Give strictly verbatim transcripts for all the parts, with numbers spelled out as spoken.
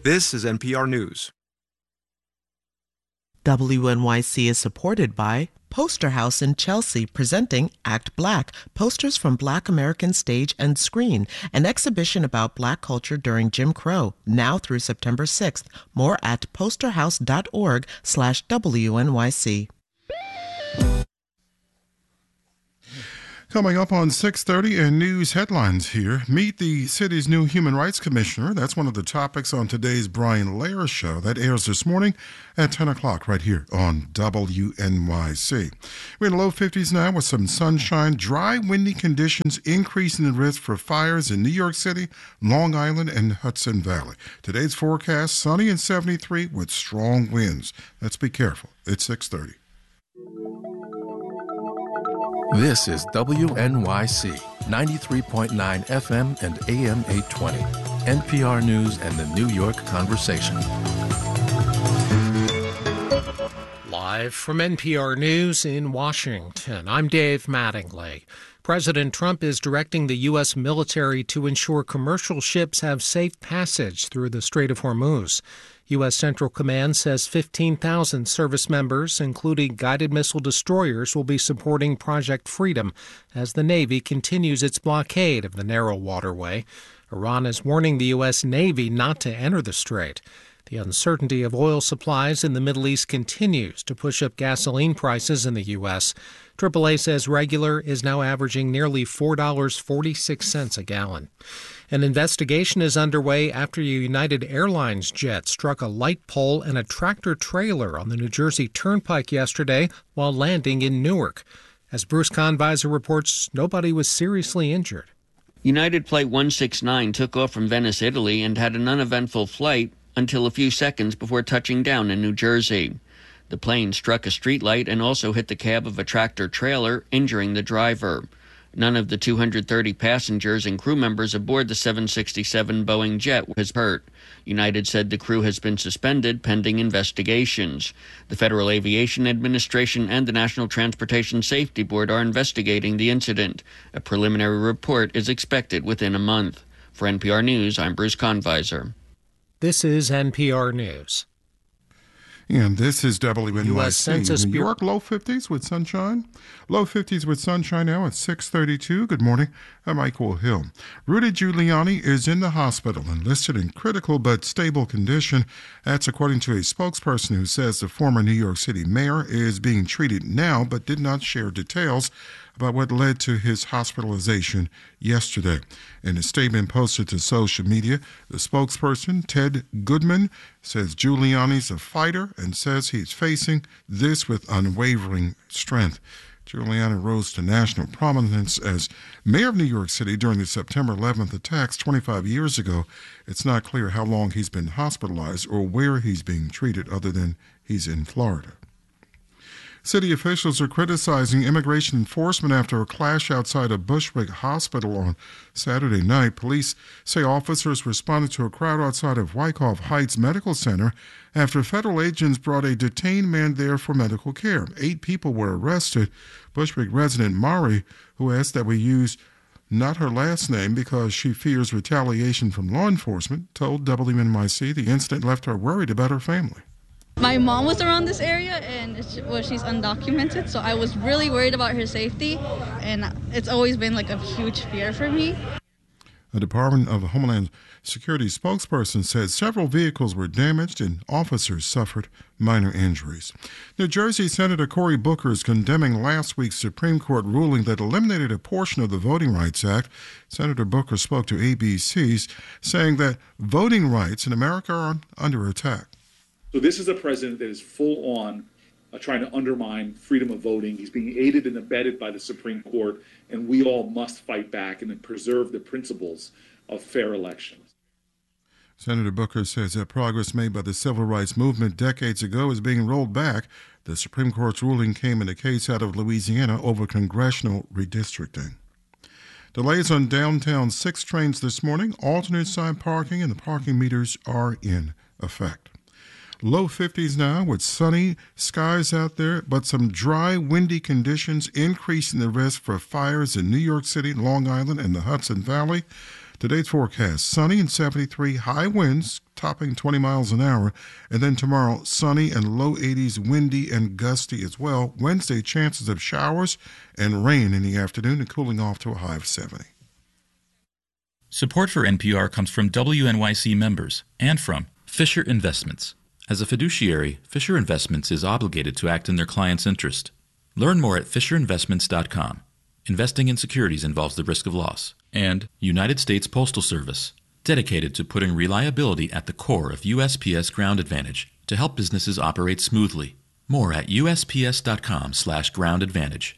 This is N P R News. W N Y C is supported by Poster House in Chelsea, presenting Act Black, posters from Black American stage and screen, an exhibition about Black culture during Jim Crow, now through September sixth. More at posterhouse.org slash WNYC. Coming up on six thirty and news headlines here, meet the city's new Human Rights Commissioner. That's one of the topics on today's Brian Lehrer Show. That airs this morning at ten o'clock right here on W N Y C. We're in the low fifties now with some sunshine. Dry, windy conditions increasing the risk for fires in New York City, Long Island, and Hudson Valley. Today's forecast, sunny and seventy-three with strong winds. Let's be careful. It's six thirty. This is W N Y C, ninety-three point nine F M and A M eight twenty, N P R News and the New York Conversation. Live from N P R News in Washington, I'm Dave Mattingly. President Trump is directing the U S military to ensure commercial ships have safe passage through the Strait of Hormuz. U S Central Command says fifteen thousand service members, including guided missile destroyers, will be supporting Project Freedom as the Navy continues its blockade of the narrow waterway. Iran is warning the U S Navy not to enter the strait. The uncertainty of oil supplies in the Middle East continues to push up gasoline prices in the U S. triple A says regular is now averaging nearly four dollars and forty-six cents a gallon. An investigation is underway after a United Airlines jet struck a light pole and a tractor trailer on the New Jersey Turnpike yesterday while landing in Newark. As Bruce Conviser reports, nobody was seriously injured. United Flight one sixty-nine took off from Venice, Italy, and had an uneventful flight until a few seconds before touching down in New Jersey. The plane struck a streetlight and also hit the cab of a tractor trailer, injuring the driver. None of the two hundred thirty passengers and crew members aboard the seven sixty-seven Boeing jet was hurt. United said the crew has been suspended pending investigations. The Federal Aviation Administration and the National Transportation Safety Board are investigating the incident. A preliminary report is expected within a month. For N P R News, I'm Bruce Conviser. This is N P R News. And this is W N Y C. U S Census New York, low fifties with sunshine. Low fifties with sunshine now at six thirty-two. Good morning. I'm Michael Hill. Rudy Giuliani is in the hospital and listed in critical but stable condition. That's according to a spokesperson who says the former New York City mayor is being treated now but did not share details about what led to his hospitalization yesterday. In a statement posted to social media, the spokesperson, Ted Goodman, says Giuliani's a fighter and says he's facing this with unwavering strength. Giuliani rose to national prominence as mayor of New York City during the September eleventh attacks twenty-five years ago. It's not clear how long he's been hospitalized or where he's being treated other than he's in Florida. City officials are criticizing immigration enforcement after a clash outside a Bushwick hospital on Saturday night. Police say officers responded to a crowd outside of Wyckoff Heights Medical Center after federal agents brought a detained man there for medical care. Eight people were arrested. Bushwick resident Mari, who asked that we use not her last name because she fears retaliation from law enforcement, told W N Y C the incident left her worried about her family. My mom was around this area, and it's, well, she's undocumented, so I was really worried about her safety, and it's always been like a huge fear for me. A Department of Homeland Security spokesperson said several vehicles were damaged and officers suffered minor injuries. New Jersey Senator Cory Booker is condemning last week's Supreme Court ruling that eliminated a portion of the Voting Rights Act. Senator Booker spoke to A B C's, saying that voting rights in America are under attack. So this is a president that is full on uh, trying to undermine freedom of voting. He's being aided and abetted by the Supreme Court, and we all must fight back and preserve the principles of fair elections. Senator Booker says that progress made by the civil rights movement decades ago is being rolled back. The Supreme Court's ruling came in a case out of Louisiana over congressional redistricting. Delays on downtown six trains this morning. Alternate side parking and the parking meters are in effect. Low fifties now with sunny skies out there, but some dry, windy conditions increasing the risk for fires in New York City, Long Island, and the Hudson Valley. Today's forecast, sunny and seventy-three, high winds topping twenty miles an hour. And then tomorrow, sunny and low eighties, windy and gusty as well. Wednesday, chances of showers and rain in the afternoon and cooling off to a high of seventy. Support for N P R comes from W N Y C members and from Fisher Investments. As a fiduciary, Fisher Investments is obligated to act in their client's interest. Learn more at fisher investments dot com. Investing in securities involves the risk of loss. And United States Postal Service, dedicated to putting reliability at the core of U S P S Ground Advantage to help businesses operate smoothly. More at U S P S dot com slash ground advantage.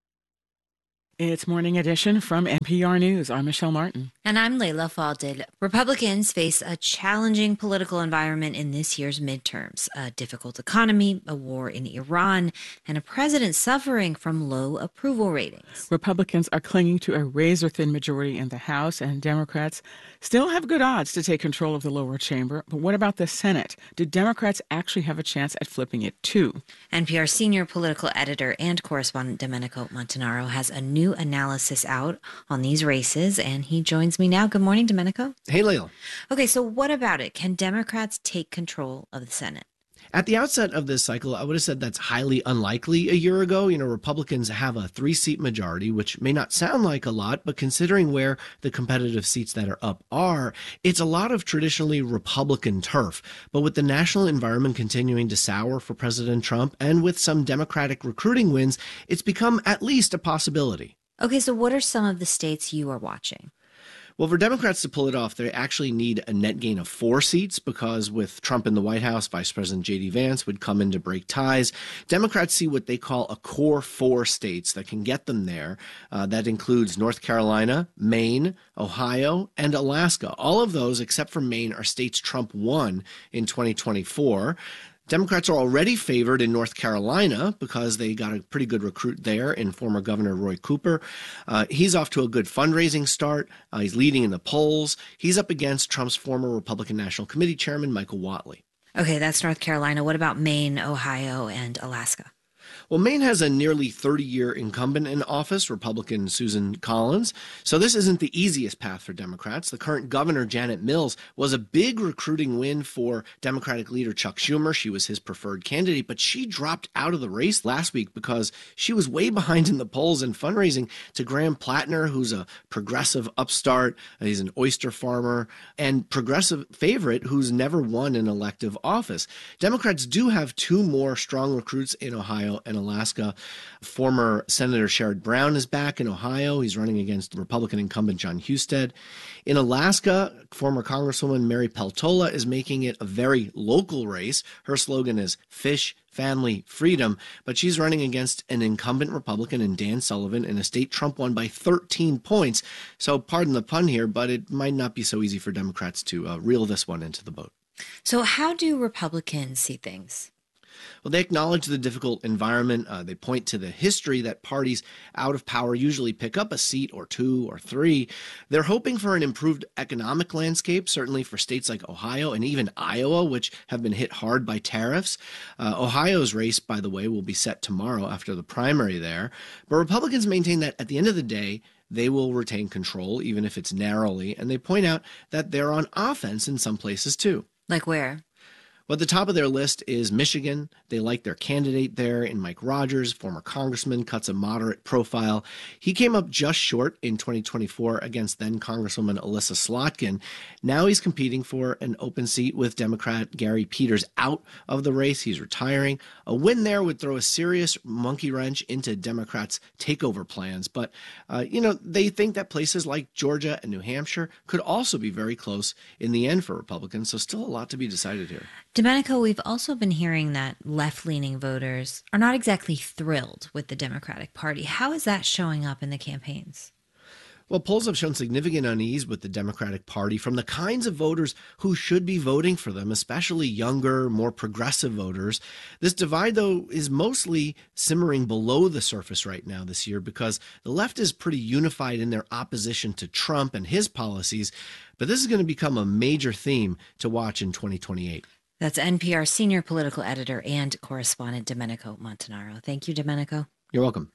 It's Morning Edition from N P R News. I'm Michelle Martin. And I'm Layla Falded. Republicans face a challenging political environment in this year's midterms. A difficult economy, a war in Iran, and a president suffering from low approval ratings. Republicans are clinging to a razor-thin majority in the House, and Democrats still have good odds to take control of the lower chamber. But what about the Senate? Do Democrats actually have a chance at flipping it, too? N P R senior political editor and correspondent Domenico Montanaro has a new analysis out on these races, and he joins me now. Good morning, Domenico. Hey, Layla. Okay, so what about it? Can Democrats take control of the Senate? At the outset of this cycle, I would have said that's highly unlikely a year ago. You know, Republicans have a three-seat majority, which may not sound like a lot, but considering where the competitive seats that are up are, it's a lot of traditionally Republican turf. But with the national environment continuing to sour for President Trump and with some Democratic recruiting wins, it's become at least a possibility. Okay, so what are some of the states you are watching? Well, for Democrats to pull it off, they actually need a net gain of four seats because with Trump in the White House, Vice President J D Vance would come in to break ties. Democrats see what they call a core four states that can get them there. Uh, that includes North Carolina, Maine, Ohio, and Alaska. All of those, except for Maine, are states Trump won in twenty twenty-four. Democrats are already favored in North Carolina because they got a pretty good recruit there in former Governor Roy Cooper. Uh, he's off to a good fundraising start. Uh, he's leading in the polls. He's up against Trump's former Republican National Committee Chairman, Michael Whatley. Okay, that's North Carolina. What about Maine, Ohio, and Alaska? Well, Maine has a nearly thirty-year incumbent in office, Republican Susan Collins. So this isn't the easiest path for Democrats. The current governor, Janet Mills, was a big recruiting win for Democratic leader Chuck Schumer. She was his preferred candidate, but she dropped out of the race last week because she was way behind in the polls and fundraising to Graham Plattner, who's a progressive upstart. He's an oyster farmer and progressive favorite who's never won an elective office. Democrats do have two more strong recruits in Ohio and Alaska. Former Senator Sherrod Brown is back in Ohio. He's running against Republican incumbent John Husted. In Alaska, former Congresswoman Mary Peltola is making it a very local race. Her slogan is Fish, Family, Freedom, but she's running against an incumbent Republican in Dan Sullivan in a state Trump won by thirteen points. So pardon the pun here, but it might not be so easy for Democrats to uh, reel this one into the boat. So how do Republicans see things? Well, they acknowledge the difficult environment. Uh, they point to the history that parties out of power usually pick up a seat or two or three. They're hoping for an improved economic landscape, certainly for states like Ohio and even Iowa, which have been hit hard by tariffs. Uh, Ohio's race, by the way, will be set tomorrow after the primary there. But Republicans maintain that at the end of the day, they will retain control, even if it's narrowly. And they point out that they're on offense in some places, too. Like where? Well, at the top of their list is Michigan. They like their candidate there in Mike Rogers, former congressman, cuts a moderate profile. He came up just short in twenty twenty-four against then Congresswoman Alyssa Slotkin. Now he's competing for an open seat with Democrat Gary Peters out of the race. He's retiring. A win there would throw a serious monkey wrench into Democrats' takeover plans. But, uh, you know, they think that places like Georgia and New Hampshire could also be very close in the end for Republicans. So still a lot to be decided here. Domenico, we've also been hearing that left-leaning voters are not exactly thrilled with the Democratic Party. How is that showing up in the campaigns? Well, polls have shown significant unease with the Democratic Party from the kinds of voters who should be voting for them, especially younger, more progressive voters. This divide, though, is mostly simmering below the surface right now this year because the left is pretty unified in their opposition to Trump and his policies. But this is going to become a major theme to watch in twenty twenty-eight. That's N P R senior political editor and correspondent Domenico Montanaro. Thank you, Domenico. You're welcome.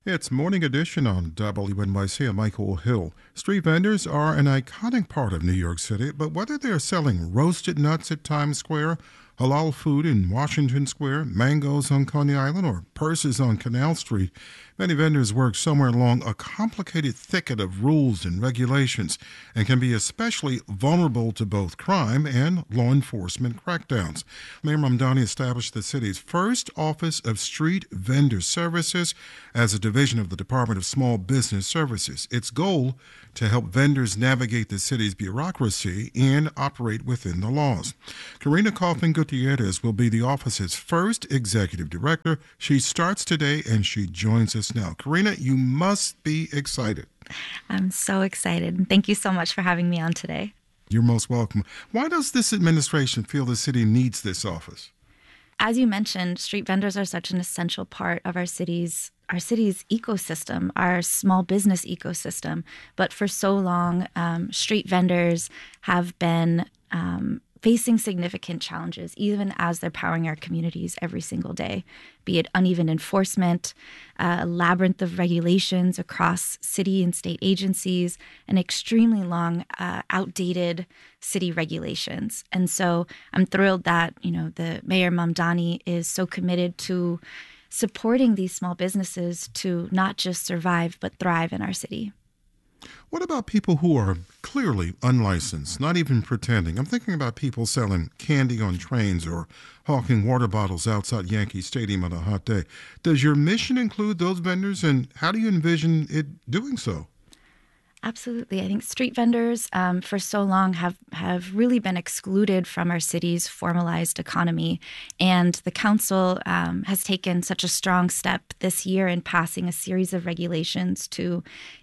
It's Morning Edition on W N Y C. I'm Michael Hill. Street vendors are an iconic part of New York City, but whether they're selling roasted nuts at Times Square, halal food in Washington Square, mangoes on Coney Island, or purses on Canal Street, many vendors work somewhere along a complicated thicket of rules and regulations and can be especially vulnerable to both crime and law enforcement crackdowns. Mayor Mamdani established the city's first Office of Street Vendor Services as a division of the Department of Small Business Services. Its goal to help vendors navigate the city's bureaucracy and operate within the laws. Karina Kaufman Gutierrez will be the office's first executive director. She starts today and she joins us now. Karina, you must be excited. I'm so excited. Thank you so much for having me on today. You're most welcome. Why does this administration feel the city needs this office? As you mentioned, street vendors are such an essential part of our city's our city's ecosystem, our small business ecosystem. But for so long, um, street vendors have been um, facing significant challenges, even as they're powering our communities every single day, be it uneven enforcement, a labyrinth of regulations across city and state agencies, and extremely long, uh, outdated city regulations. And so I'm thrilled that, you know, the Mayor Mamdani is so committed to supporting these small businesses to not just survive, but thrive in our city. What about people who are clearly unlicensed, not even pretending? I'm thinking about people selling candy on trains or hawking water bottles outside Yankee Stadium on a hot day. Does your mission include those vendors, and how do you envision it doing so? Absolutely. I think street vendors um, for so long have, have really been excluded from our city's formalized economy. And the council um, has taken such a strong step this year in passing a series of regulations to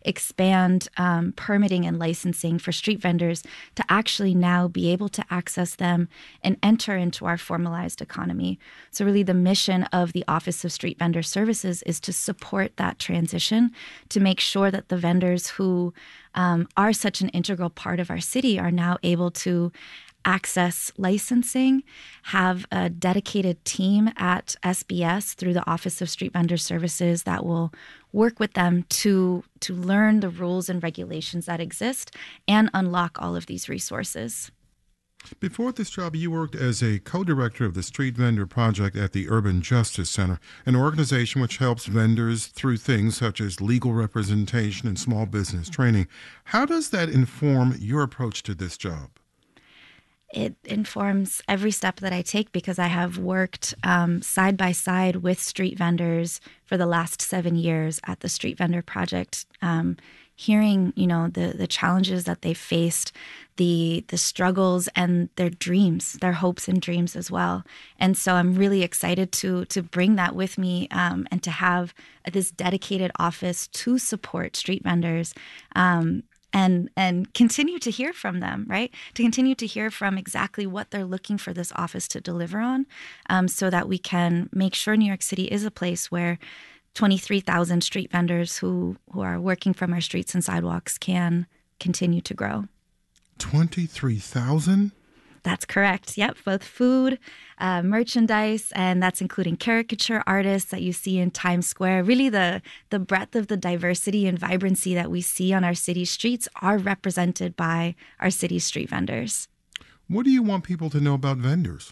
expand um, permitting and licensing for street vendors to actually now be able to access them and enter into our formalized economy. So really the mission of the Office of Street Vendor Services is to support that transition, to make sure that the vendors who Um, are such an integral part of our city are now able to access licensing, have a dedicated team at S B S through the Office of Street Vendor Services that will work with them to, to learn the rules and regulations that exist and unlock all of these resources. Before this job, you worked as a co-director of the Street Vendor Project at the Urban Justice Center, an organization which helps vendors through things such as legal representation and small business training. How does that inform your approach to this job? It informs every step that I take because I have worked um, side by side with street vendors for the last seven years at the Street Vendor Project, um, hearing, you know, the the challenges that they faced, the the struggles and their dreams, their hopes and dreams as well. And so I'm really excited to to bring that with me um, and to have this dedicated office to support street vendors. Um, And, and continue to hear from them, right? To continue to hear from exactly what they're looking for this office to deliver on um, so that we can make sure New York City is a place where twenty-three thousand street vendors who, who are working from our streets and sidewalks can continue to grow. twenty-three thousand? That's correct. Yep. Both food, uh, merchandise, and that's including caricature artists that you see in Times Square. Really the, the breadth of the diversity and vibrancy that we see on our city streets are represented by our city street vendors. What do you want people to know about vendors?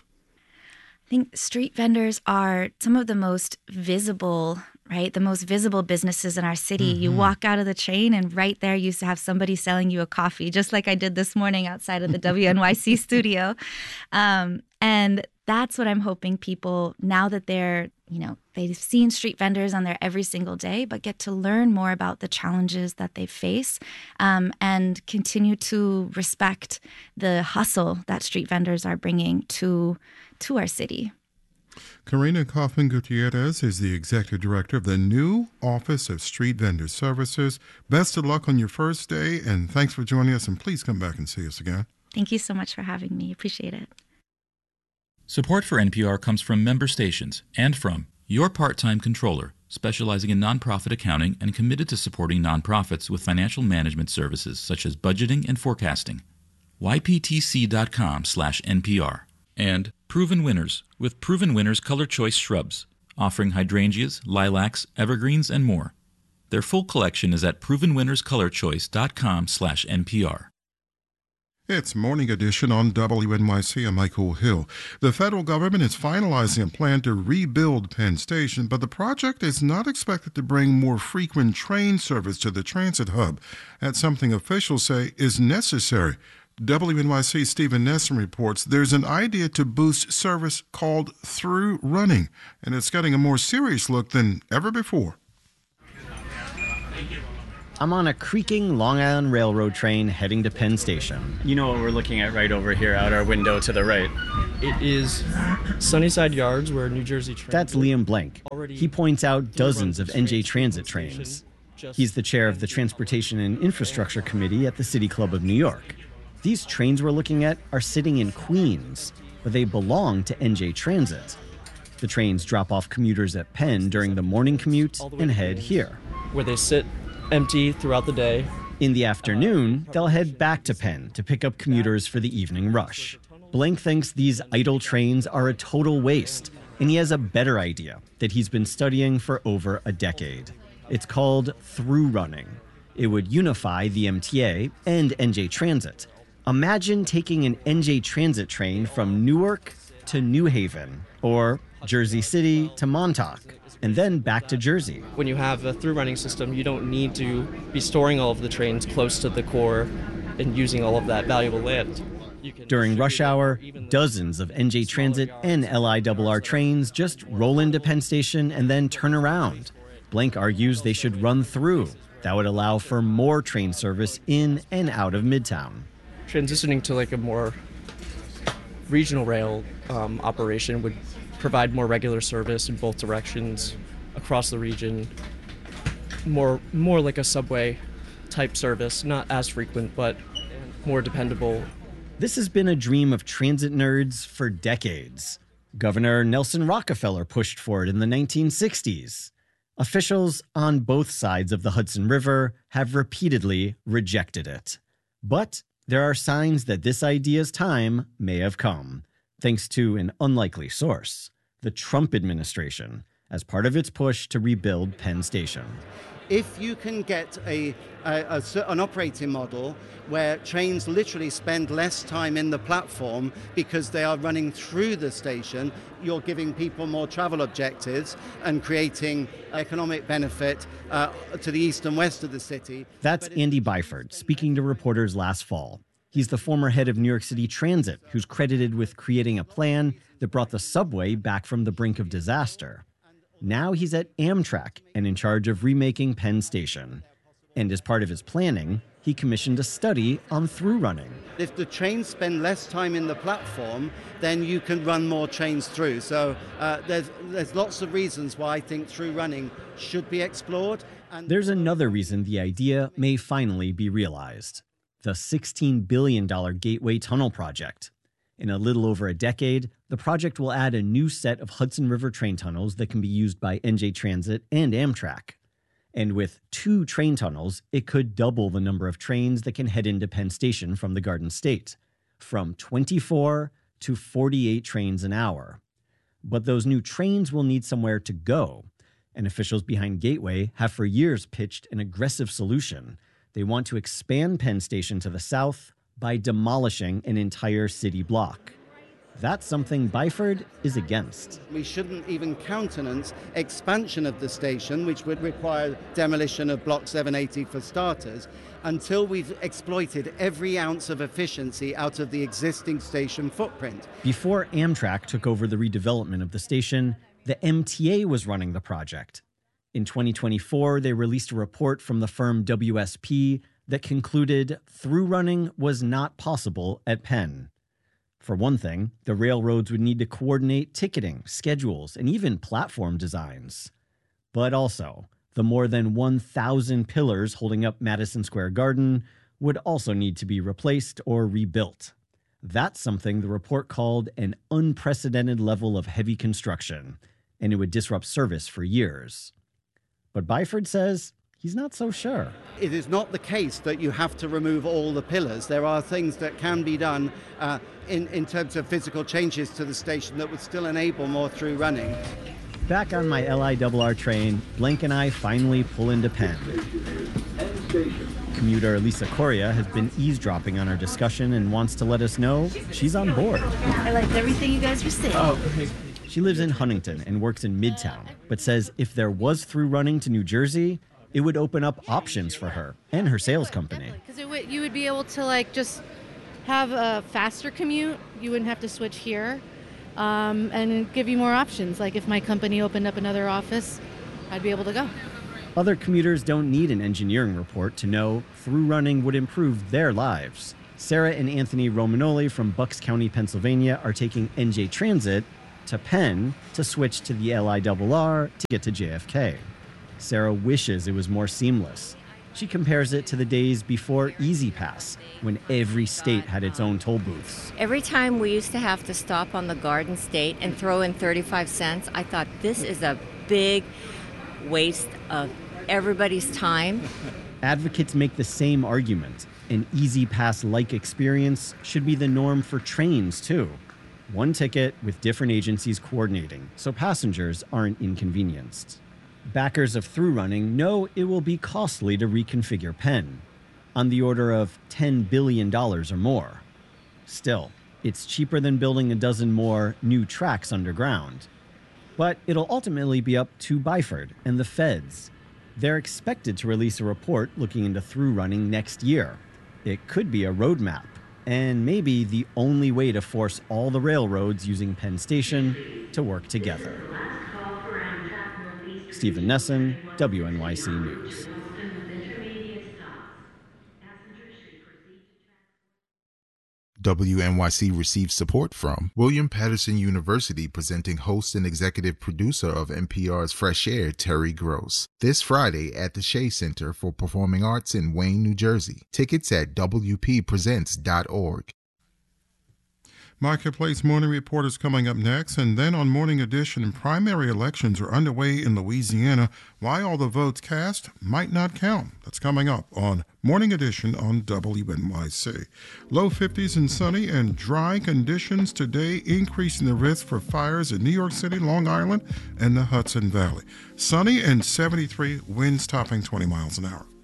I think street vendors are some of the most visible, right? The most visible businesses in our city. Mm-hmm. You walk out of the train and right there you have somebody selling you a coffee, just like I did this morning outside of the W N Y C studio. Um, and that's what I'm hoping people, now that they're, you know, they've seen street vendors on there every single day, but get to learn more about the challenges that they face um, and continue to respect the hustle that street vendors are bringing to to our city. Karina Kaufman Gutierrez is the executive director of the new Office of Street Vendor Services. Best of luck on your first day, and thanks for joining us, and please come back and see us again. Thank you so much for having me. Appreciate it. Support for N P R comes from member stations and from your part-time controller, specializing in nonprofit accounting and committed to supporting nonprofits with financial management services such as budgeting and forecasting. Y P T C dot com slash N P R. And Proven Winners with Proven Winners Color Choice Shrubs, offering hydrangeas, lilacs, evergreens, and more. Their full collection is at proven winners color choice dot com slash N P R. It's Morning Edition on W N Y C. I'm Michael Hill. The federal government is finalizing a plan to rebuild Penn Station, but the project is not expected to bring more frequent train service to the transit hub. That's something officials say is necessary. W N Y C Stephen Nesson reports there's an idea to boost service called Through Running, and it's getting a more serious look than ever before. I'm on a creaking Long Island Railroad train heading to Penn Station. You know what we're looking at right over here out our window to the right. It is Sunnyside Yards where New Jersey Transit... That's Liam Blank. He points out dozens of N J Transit trains. He's the chair of the Transportation and Infrastructure Committee at the City Club of New York. These trains we're looking at are sitting in Queens, but they belong to N J Transit. The trains drop off commuters at Penn during the morning commute and head here, where they sit empty throughout the day. In the afternoon, they'll head back to Penn to pick up commuters for the evening rush. Blank thinks these idle trains are a total waste, and he has a better idea that he's been studying for over a decade. It's called Through Running. It would unify the M T A and N J Transit. Imagine taking an N J Transit train from Newark to New Haven, or Jersey City to Montauk, and then back to Jersey. When you have a through running system, you don't need to be storing all of the trains close to the core and using all of that valuable land. During rush hour, dozens of N J Transit and L I R R trains just roll into Penn Station and then turn around. Blank argues they should run through. That would allow for more train service in and out of Midtown. Transitioning to like a more regional rail um, operation would provide more regular service in both directions across the region. More, more like a subway type service, not as frequent, but more dependable. This has been a dream of transit nerds for decades. Governor Nelson Rockefeller pushed for it in the nineteen sixties. Officials on both sides of the Hudson River have repeatedly rejected it. But there are signs that this idea's time may have come, thanks to an unlikely source, the Trump administration, as part of its push to rebuild Penn Station. If you can get a, a, a, an operating model where trains literally spend less time in the platform because they are running through the station, you're giving people more travel objectives and creating economic benefit uh, to the east and west of the city. That's Andy Byford speaking to reporters last fall. He's the former head of New York City Transit, who's credited with creating a plan that brought the subway back from the brink of disaster. Now he's at Amtrak and in charge of remaking Penn Station. And as part of his planning, he commissioned a study on through running. If the trains spend less time in the platform, then you can run more trains through. So uh, there's, there's lots of reasons why I think through running should be explored. And there's another reason the idea may finally be realized: the sixteen billion dollars Gateway Tunnel project. In a little over a decade, the project will add a new set of Hudson River train tunnels that can be used by N J Transit and Amtrak. And with two train tunnels, it could double the number of trains that can head into Penn Station from the Garden State, from twenty-four to forty-eight trains an hour. But those new trains will need somewhere to go, and officials behind Gateway have for years pitched an aggressive solution. They want to expand Penn Station to the south by demolishing an entire city block. That's something Byford is against. We shouldn't even countenance expansion of the station, which would require demolition of Block seven eighty for starters, until we've exploited every ounce of efficiency out of the existing station footprint. Before Amtrak took over the redevelopment of the station, the M T A was running the project. In twenty twenty-four, they released a report from the firm W S P that concluded through running was not possible at Penn. For one thing, the railroads would need to coordinate ticketing, schedules, and even platform designs. But also, the more than one thousand pillars holding up Madison Square Garden would also need to be replaced or rebuilt. That's something the report called an unprecedented level of heavy construction, and it would disrupt service for years. But Byford says he's not so sure. It is not the case that you have to remove all the pillars. There are things that can be done uh, in, in terms of physical changes to the station that would still enable more through running. Back on my L I R R train, Blank and I finally pull into Penn. Commuter Lisa Coria has been eavesdropping on our discussion and wants to let us know she's on board. I liked everything you guys were saying. Oh, She lives in Huntington and works in Midtown, but says if there was through running to New Jersey, it would open up options for her and her sales company. Because you would be able to like just have a faster commute. You wouldn't have to switch here, um, and give you more options. Like if my company opened up another office, I'd be able to go. Other commuters don't need an engineering report to know through running would improve their lives. Sarah and Anthony Romanoli from Bucks County, Pennsylvania are taking N J Transit to Penn to switch to the L I R R to get to J F K. Sarah wishes it was more seamless. She compares it to the days before Easy Pass, when every state had its own toll booths. Every time we used to have to stop on the Garden State and throw in thirty-five cents, I thought this is a big waste of everybody's time. Advocates make the same argument. An Easy Pass-like experience should be the norm for trains, too. One ticket with different agencies coordinating, so passengers aren't inconvenienced. Backers of through running know it will be costly to reconfigure Penn, on the order of ten billion dollars or more. Still, it's cheaper than building a dozen more new tracks underground. But it'll ultimately be up to Byford and the feds. They're expected to release a report looking into through running next year. It could be a roadmap, and maybe the only way to force all the railroads using Penn Station to work together. Stephen Nesson, W N Y C News. W N Y C receives support from William Patterson University, presenting host and executive producer of N P R's Fresh Air, Terry Gross, this Friday at the Shea Center for Performing Arts in Wayne, New Jersey. Tickets at w p presents dot org. Marketplace Morning Report is coming up next, and then on Morning Edition, primary elections are underway in Louisiana. Why all the votes cast might not count. That's coming up on Morning Edition on W N Y C. Low fifties and sunny and dry conditions today, increasing the risk for fires in New York City, Long Island, and the Hudson Valley. Sunny and seventy-three, winds topping twenty miles an hour.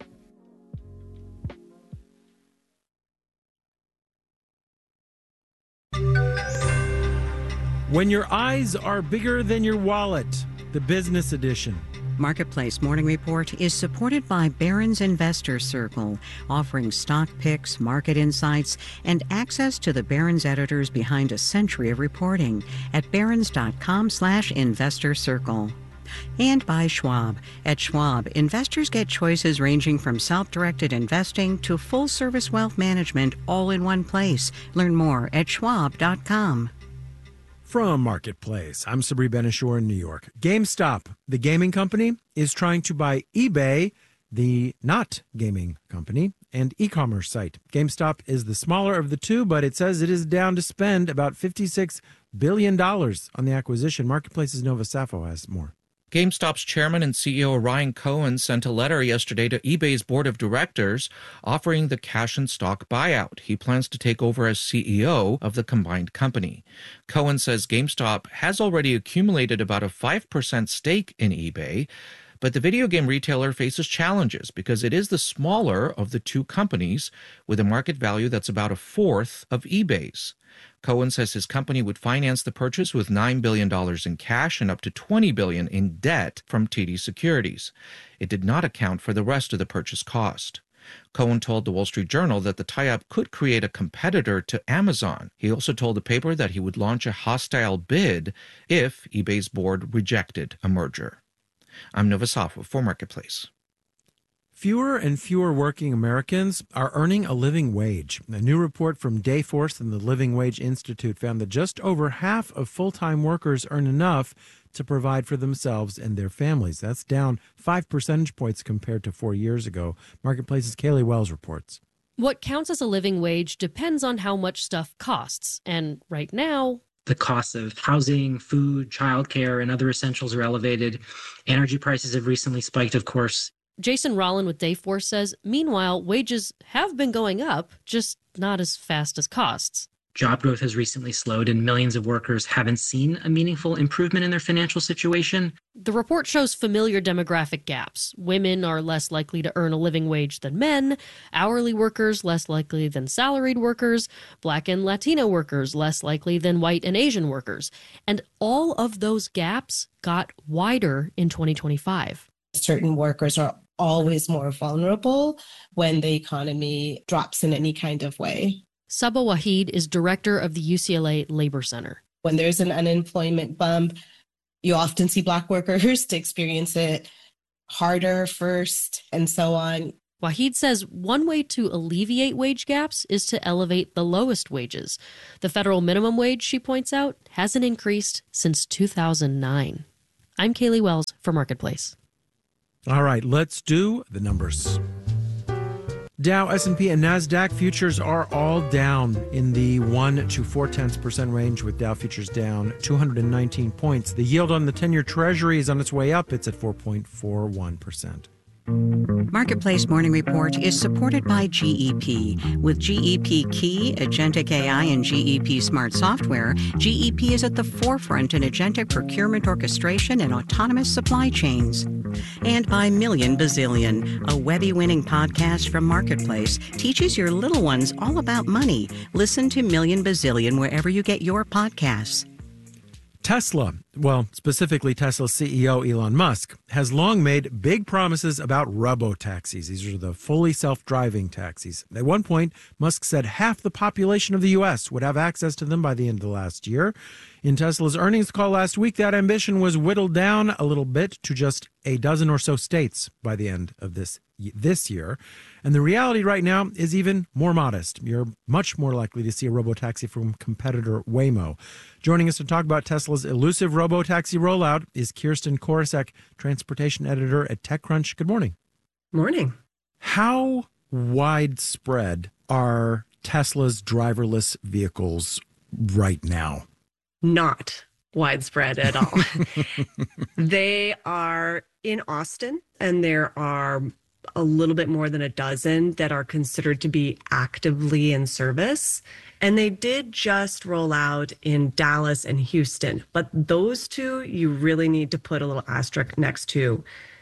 When your eyes are bigger than your wallet, the business edition. Marketplace Morning Report is supported by Barron's Investor Circle, offering stock picks, market insights, and access to the Barron's editors behind a century of reporting at barrons.com slash investor circle. And by Schwab. At Schwab, investors get choices ranging from self-directed investing to full-service wealth management all in one place. Learn more at schwab dot com. From Marketplace, I'm Sabri Ben-Achour in New York. GameStop, the gaming company, is trying to buy eBay, the not gaming company, and e-commerce site. GameStop is the smaller of the two, but it says it is down to spend about fifty-six billion dollars on the acquisition. Marketplace's Nova Safo has more. GameStop's chairman and C E O Ryan Cohen sent a letter yesterday to eBay's board of directors offering the cash and stock buyout. He plans to take over as C E O of the combined company. Cohen says GameStop has already accumulated about a five percent stake in eBay, but the video game retailer faces challenges because it is the smaller of the two companies with a market value that's about a fourth of eBay's. Cohen says his company would finance the purchase with nine billion dollars in cash and up to twenty billion dollars in debt from T D Securities. It did not account for the rest of the purchase cost. Cohen told the Wall Street Journal that the tie-up could create a competitor to Amazon. He also told the paper that he would launch a hostile bid if eBay's board rejected a merger. I'm Nova Safo for Marketplace. Fewer and fewer working Americans are earning a living wage. A new report from Dayforce and the Living Wage Institute found that just over half of full-time workers earn enough to provide for themselves and their families. That's down five percentage points compared to four years ago. Marketplace's Kaylee Wells reports. What counts as a living wage depends on how much stuff costs. And right now, the costs of housing, food, childcare, and other essentials are elevated. Energy prices have recently spiked, of course. Jason Rollin with Dayforce says, meanwhile, wages have been going up, just not as fast as costs. Job growth has recently slowed and millions of workers haven't seen a meaningful improvement in their financial situation. The report shows familiar demographic gaps. Women are less likely to earn a living wage than men, hourly workers less likely than salaried workers, Black and Latino workers less likely than white and Asian workers. And all of those gaps got wider in twenty twenty-five. Certain workers are always more vulnerable when the economy drops in any kind of way. Saba Waheed is director of the U C L A Labor Center. When there's an unemployment bump, you often see Black workers to experience it harder first and so on. Waheed says one way to alleviate wage gaps is to elevate the lowest wages. The federal minimum wage, she points out, hasn't increased since two thousand nine. I'm Kaylee Wells for Marketplace. All right, let's do the numbers. Dow, S and P, and NASDAQ futures are all down in the one to four tenths percent range, with Dow futures down two hundred nineteen points. The yield on the ten-year Treasury is on its way up. It's at four point four one percent. Marketplace Morning Report is supported by G E P. With G E P Key, Agentic A I, and G E P Smart Software, G E P is at the forefront in agentic procurement orchestration and autonomous supply chains. And by Million Bazillion, a Webby-winning podcast from Marketplace, teaches your little ones all about money. Listen to Million Bazillion wherever you get your podcasts. Tesla, well, specifically Tesla's C E O Elon Musk, has long made big promises about robo-taxis. These are the fully self-driving taxis. At one point, Musk said half the population of the U S would have access to them by the end of the last year. In Tesla's earnings call last week, that ambition was whittled down a little bit to just a dozen or so states by the end of this this year. And the reality right now is even more modest. You're much more likely to see a robotaxi from competitor Waymo. Joining us to talk about Tesla's elusive robotaxi rollout is Kirsten Korosek, transportation editor at TechCrunch. Good morning. Morning. How widespread are Tesla's driverless vehicles right now? Not widespread at all. They are in Austin, and there are a little bit more than a dozen that are considered to be actively in service. And they did just roll out in Dallas and Houston. But those two, you really need to put a little asterisk next to,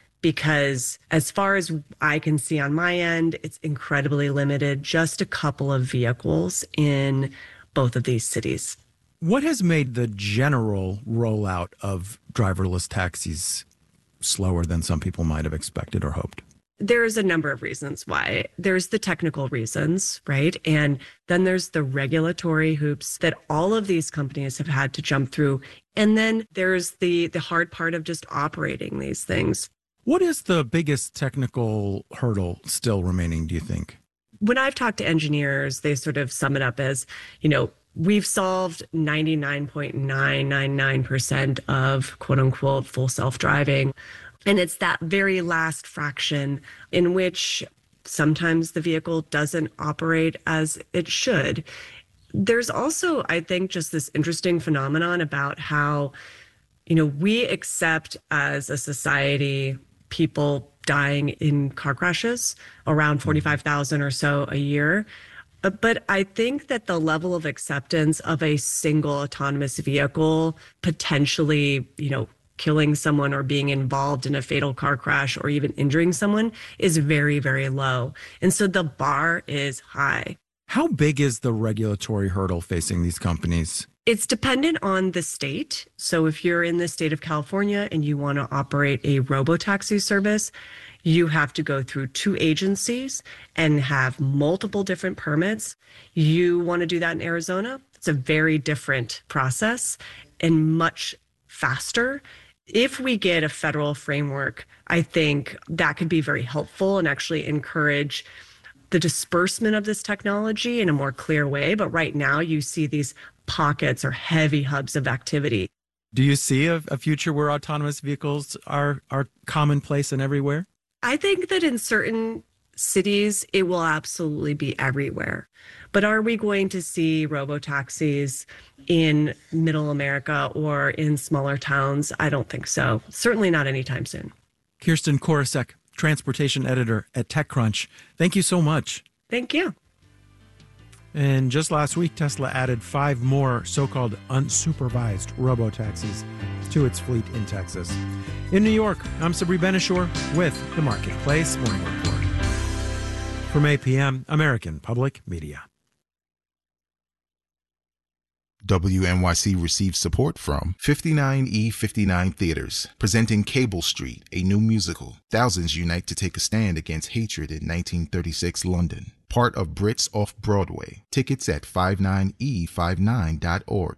because as far as I can see on my end, it's incredibly limited, just a couple of vehicles in both of these cities. What has made the general rollout of driverless taxis slower than some people might have expected or hoped? There's a number of reasons why. There's the technical reasons, right? And then there's the regulatory hoops that all of these companies have had to jump through. And then there's the the hard part of just operating these things. What is the biggest technical hurdle still remaining, do you think? When I've talked to engineers, they sort of sum it up as, you know, we've solved ninety-nine point nine nine nine percent of quote unquote full self-driving. And it's that very last fraction in which sometimes the vehicle doesn't operate as it should. There's also, I think, just this interesting phenomenon about how, you know, we accept as a society people dying in car crashes, around forty-five thousand or so a year. But I think that the level of acceptance of a single autonomous vehicle potentially, you know, killing someone or being involved in a fatal car crash or even injuring someone is very, very low. And so the bar is high. How big is the regulatory hurdle facing these companies? It's dependent on the state. So if you're in the state of California and you want to operate a robotaxi service, you have to go through two agencies and have multiple different permits. You want to do that in Arizona, it's a very different process and much faster. If we get a federal framework, I think that could be very helpful and actually encourage the disbursement of this technology in a more clear way. But right now you see these pockets or heavy hubs of activity. Do you see a, a future where autonomous vehicles are, are commonplace and everywhere? I think that in certain cities, it will absolutely be everywhere. But are we going to see robotaxis in middle America or in smaller towns? I don't think so. Certainly not anytime soon. Kirsten Korosek, transportation editor at TechCrunch. Thank you so much. Thank you. And just last week, Tesla added five more so-called unsupervised robo-taxis to its fleet in Texas. In New York, I'm Sabri Benishore with the Marketplace Morning Report. From A P M, American Public Media. W N Y C receives support from fifty-nine E fifty-nine Theaters, presenting Cable Street, a new musical. Thousands unite to take a stand against hatred in nineteen thirty-six London. Part of Brits Off-Broadway. Tickets at fifty-nine e fifty-nine dot org.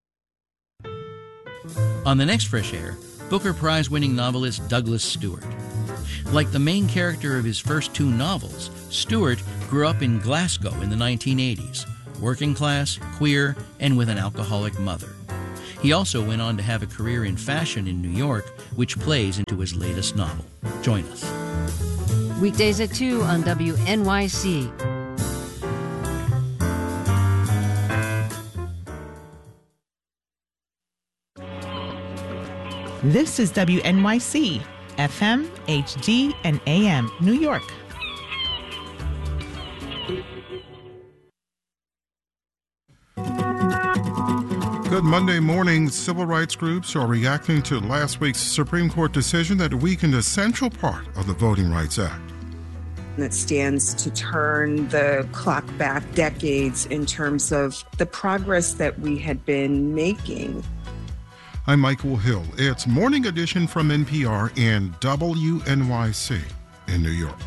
On the next Fresh Air, Booker Prize-winning novelist Douglas Stewart. Like the main character of his first two novels, Stewart grew up in Glasgow in the nineteen eighties, working class, queer, and with an alcoholic mother. He also went on to have a career in fashion in New York, which plays into his latest novel. Join us. Weekdays at two on W N Y C. This is W N Y C, F M, H D, and A M, New York. Good Monday morning. Civil rights groups are reacting to last week's Supreme Court decision that weakened a central part of the Voting Rights Act. That stands to turn the clock back decades in terms of the progress that we had been making. I'm Michael Hill. It's Morning Edition from N P R and W N Y C in New York.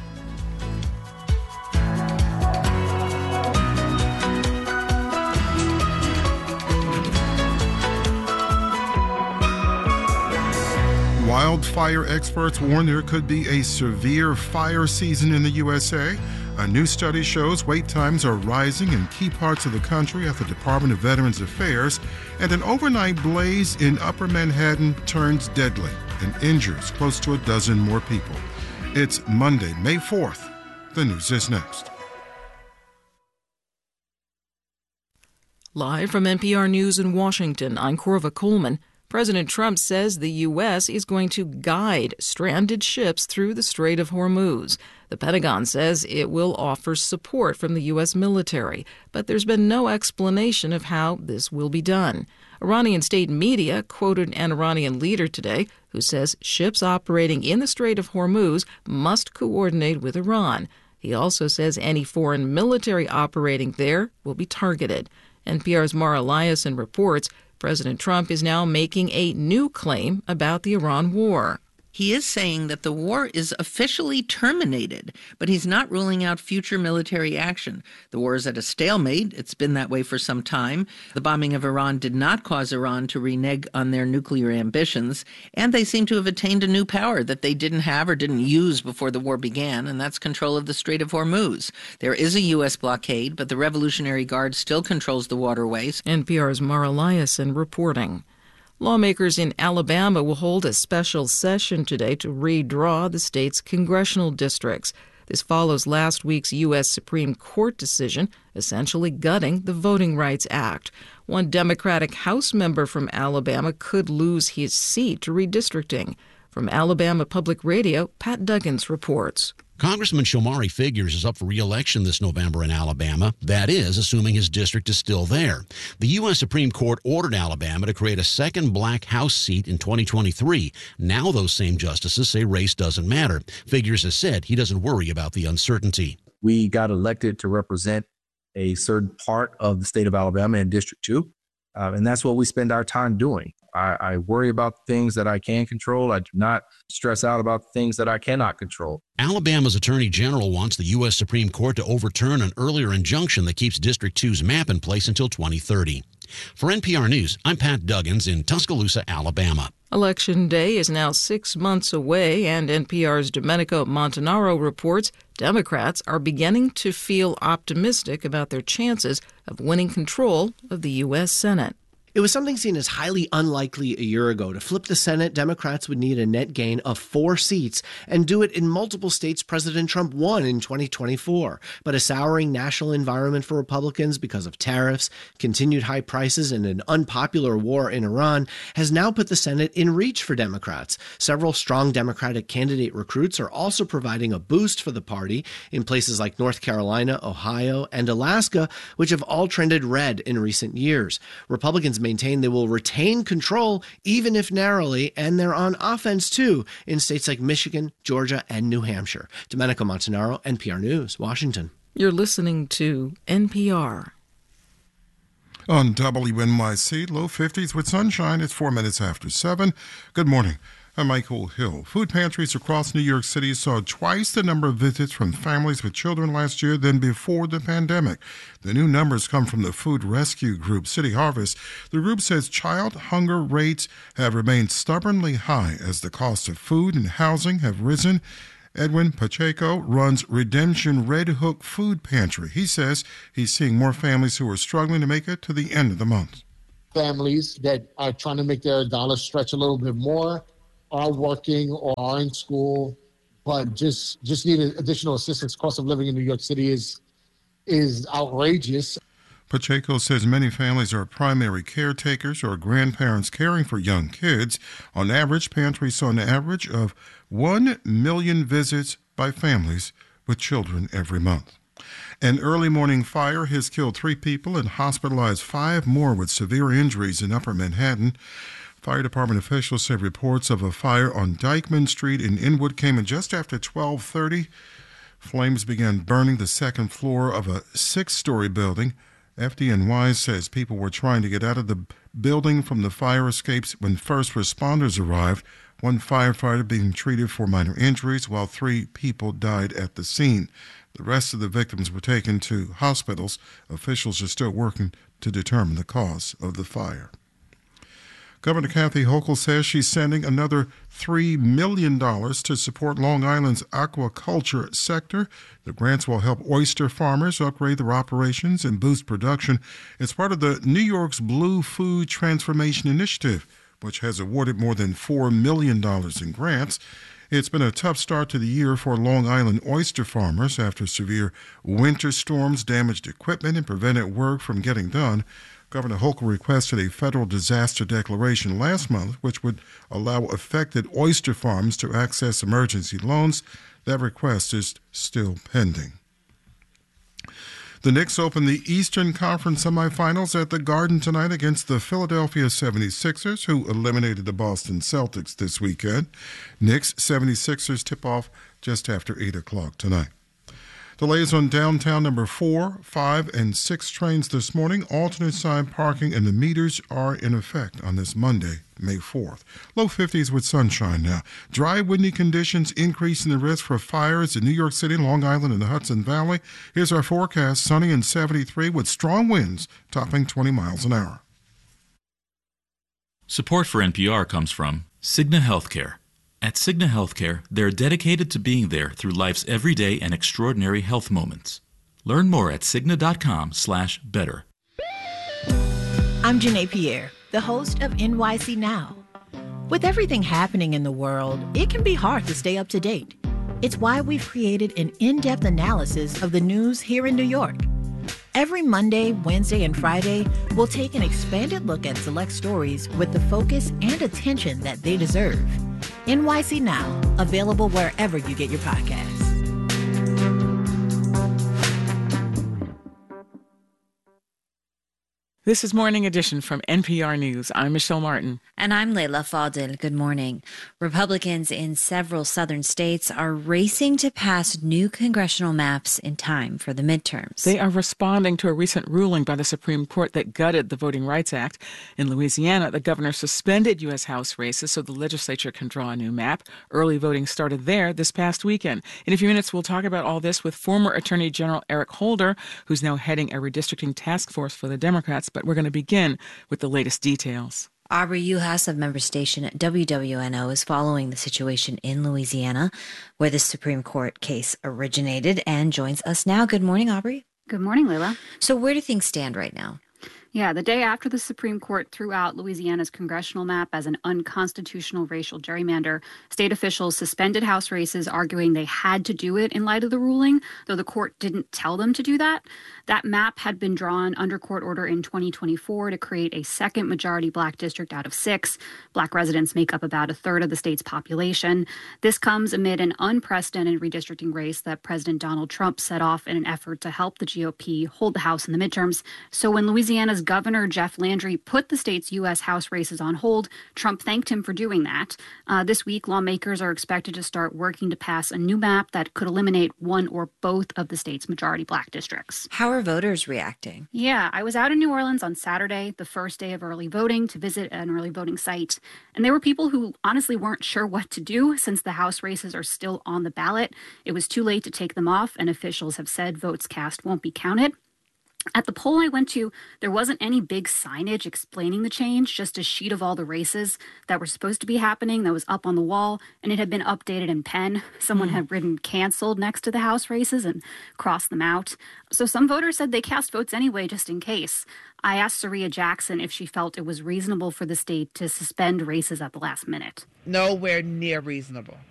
Wildfire experts warn there could be a severe fire season in the U S A. A new study shows wait times are rising in key parts of the country at the Department of Veterans Affairs, and an overnight blaze in Upper Manhattan turns deadly and injures close to a dozen more people. It's Monday, May fourth. The news is next. Live from N P R News in Washington, I'm Corva Coleman. President Trump says the U S is going to guide stranded ships through the Strait of Hormuz. The Pentagon says it will offer support from the U S military, but there's been no explanation of how this will be done. Iranian state media quoted an Iranian leader today who says ships operating in the Strait of Hormuz must coordinate with Iran. He also says any foreign military operating there will be targeted. N P R's Mara Liasson reports President Trump is now making a new claim about the Iran war. He is saying that the war is officially terminated, but he's not ruling out future military action. The war is at a stalemate. It's been that way for some time. The bombing of Iran did not cause Iran to renege on their nuclear ambitions, and they seem to have attained a new power that they didn't have or didn't use before the war began, and that's control of the Strait of Hormuz. There is a U S blockade, but the Revolutionary Guard still controls the waterways. N P R's Mara Liasson reporting. Lawmakers in Alabama will hold a special session today to redraw the state's congressional districts. This follows last week's U S Supreme Court decision, essentially gutting the Voting Rights Act. One Democratic House member from Alabama could lose his seat to redistricting. From Alabama Public Radio, Pat Duggins reports. Congressman Shomari Figures is up for re-election this November in Alabama. That is, assuming his district is still there. The U S Supreme Court ordered Alabama to create a second black House seat in twenty twenty-three. Now those same justices say race doesn't matter. Figures has said he doesn't worry about the uncertainty. We got elected to represent a certain part of the state of Alabama in District two, uh, and that's what we spend our time doing. I, I worry about things that I can control. I do not stress out about things that I cannot control. Alabama's Attorney General wants the U S Supreme Court to overturn an earlier injunction that keeps District two's map in place until twenty thirty. For N P R News, I'm Pat Duggins in Tuscaloosa, Alabama. Election Day is now six months away, and N P R's Domenico Montanaro reports Democrats are beginning to feel optimistic about their chances of winning control of the U S Senate. It was something seen as highly unlikely a year ago. To flip the Senate, Democrats would need a net gain of four seats and do it in multiple states President Trump won in twenty twenty-four. But a souring national environment for Republicans because of tariffs, continued high prices, and an unpopular war in Iran has now put the Senate in reach for Democrats. Several strong Democratic candidate recruits are also providing a boost for the party in places like North Carolina, Ohio, and Alaska, which have all trended red in recent years. Republicans maintain they will retain control, even if narrowly, and they're on offense, too, in states like Michigan, Georgia, and New Hampshire. Domenico Montanaro, N P R News, Washington. You're listening to N P R. On W N Y C, low fifties with sunshine. It's four minutes after seven. Good morning. I'm Michael Hill. Food pantries across New York City saw twice the number of visits from families with children last year than before the pandemic. The new numbers come from the food rescue group City Harvest. The group says child hunger rates have remained stubbornly high as the cost of food and housing have risen. Edwin Pacheco runs Redemption Red Hook Food Pantry. He says he's seeing more families who are struggling to make it to the end of the month. Families that are trying to make their dollars stretch a little bit more, are working or are in school, but just just need additional assistance. Cost of living in New York City is is outrageous. Pacheco says many families are primary caretakers or grandparents caring for young kids. On average, pantries saw an average of one million visits by families with children every month. An early morning fire has killed three people and hospitalized five more with severe injuries in Upper Manhattan. Fire department officials say reports of a fire on Dyckman Street in Inwood came in just after twelve thirty. Flames began burning the second floor of a six-story building. F D N Y says people were trying to get out of the building from the fire escapes when first responders arrived. One firefighter being treated for minor injuries, while three people died at the scene. The rest of the victims were taken to hospitals. Officials are still working to determine the cause of the fire. Governor Kathy Hochul says she's sending another three million dollars to support Long Island's aquaculture sector. The grants will help oyster farmers upgrade their operations and boost production. It's part of the New York's Blue Food Transformation Initiative, which has awarded more than four million dollars in grants. It's been a tough start to the year for Long Island oyster farmers after severe winter storms damaged equipment and prevented work from getting done. Governor Hochul requested a federal disaster declaration last month, which would allow affected oyster farms to access emergency loans. That request is still pending. The Knicks open the Eastern Conference semifinals at the Garden tonight against the Philadelphia seventy-sixers, who eliminated the Boston Celtics this weekend. Knicks seventy-sixers tip off just after eight o'clock tonight. Delays on downtown number four, five, and six trains this morning. Alternate side parking and the meters are in effect on this Monday, May fourth. Low fifties with sunshine now. Dry, windy conditions increasing the risk for fires in New York City, Long Island, and the Hudson Valley. Here's our forecast: sunny and seventy-three with strong winds topping twenty miles an hour. Support for N P R comes from Cigna Healthcare. At Cigna Healthcare, they're dedicated to being there through life's everyday and extraordinary health moments. Learn more at Cigna.com slash better. I'm Janae Pierre, the host of N Y C Now. With everything happening in the world, it can be hard to stay up to date. It's why we've created an in-depth analysis of the news here in New York. Every Monday, Wednesday, and Friday, we'll take an expanded look at select stories with the focus and attention that they deserve. N Y C Now, available wherever you get your podcasts. This is Morning Edition from N P R News. I'm Michelle Martin. And I'm Leila Fadel. Good morning. Republicans in several southern states are racing to pass new congressional maps in time for the midterms. They are responding to a recent ruling by the Supreme Court that gutted the Voting Rights Act. In Louisiana, the governor suspended U S House races so the legislature can draw a new map. Early voting started there this past weekend. In a few minutes, we'll talk about all this with former Attorney General Eric Holder, who's now heading a redistricting task force for the Democrats. But we're going to begin with the latest details. Aubrey Uhas of member station W W N O is following the situation in Louisiana, where the Supreme Court case originated, and joins us now. Good morning, Aubrey. Good morning, Leila. So where do things stand right now? Yeah, the day after the Supreme Court threw out Louisiana's congressional map as an unconstitutional racial gerrymander, state officials suspended House races, arguing they had to do it in light of the ruling, though the court didn't tell them to do that. That map had been drawn under court order in twenty twenty-four to create a second majority black district out of six. Black residents make up about a third of the state's population. This comes amid an unprecedented redistricting race that President Donald Trump set off in an effort to help the G O P hold the House in the midterms. So when Louisiana's Governor Jeff Landry put the state's U S House races on hold, Trump thanked him for doing that. Uh, this week, lawmakers are expected to start working to pass a new map that could eliminate one or both of the state's majority black districts. How are voters reacting? Yeah, I was out in New Orleans on Saturday, the first day of early voting, to visit an early voting site. And there were people who honestly weren't sure what to do since the House races are still on the ballot. It was too late to take them off, and officials have said votes cast won't be counted. At the poll I went to, there wasn't any big signage explaining the change, just a sheet of all the races that were supposed to be happening that was up on the wall, and it had been updated in pen. Someone mm. had written canceled next to the House races and crossed them out. So some voters said they cast votes anyway, just in case. I asked Saria Jackson if she felt it was reasonable for the state to suspend races at the last minute. Nowhere near reasonable.